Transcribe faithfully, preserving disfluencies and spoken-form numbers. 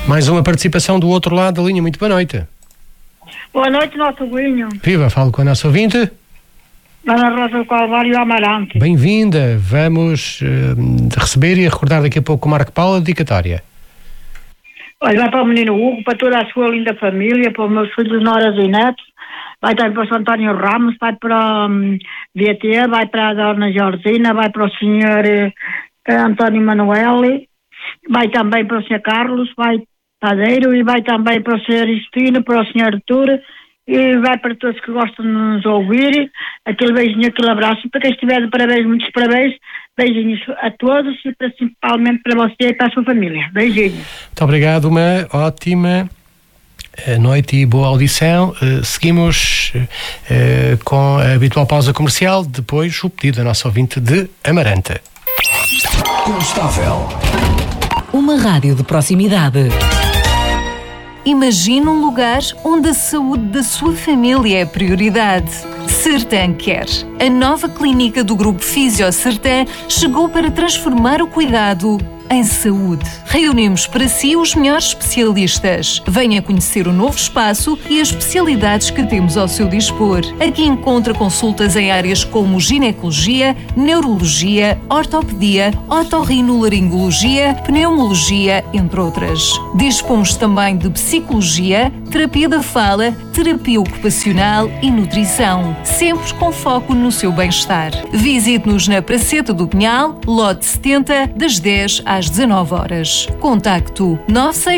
Mais uma participação do outro lado da linha. Muito boa noite. Boa noite, nosso Guinho. Viva, falo com a nossa ouvinte. Ana Rosa do Calvário Amarante. Bem-vinda. Vamos uh, receber e recordar daqui a pouco o Marco Paulo a dedicatória. Olha, vai para o menino Hugo, para toda a sua linda família, para os meus filhos, noras e netos. Vai também para o António Ramos, vai para o um, V T, vai para a Dona Georgina, vai para o senhor uh, António Manuel, vai também para o senhor Carlos, vai Padeiro, e vai também para o senhor Istino, para o senhor Artur, e vai para todos que gostam de nos ouvir. Aquele beijinho, aquele abraço. Para quem estiver de parabéns, muitos parabéns. Beijinhos a todos e principalmente para você e para a sua família. Beijinhos. Muito obrigado, uma ótima noite e boa audição. Uh, seguimos uh, com a habitual pausa comercial, depois o pedido da nossa ouvinte de Amarante. Instável. Uma rádio de proximidade. Imagine um lugar onde a saúde da sua família é prioridade. Sertan Quer. A nova clínica do Grupo Fisio Sertan chegou para transformar o cuidado em saúde. Reunimos para si os melhores especialistas. Venha conhecer o novo espaço e as especialidades que temos ao seu dispor. Aqui encontra consultas em áreas como ginecologia, neurologia, ortopedia, otorrinolaringologia, pneumologia, entre outras. Dispomos também de psicologia, terapia da fala, terapia ocupacional e nutrição, sempre com foco no seu bem-estar. Visite-nos na Praceta do Pinhal, lote setenta, das dez às dezanove horas. Contacto nove seis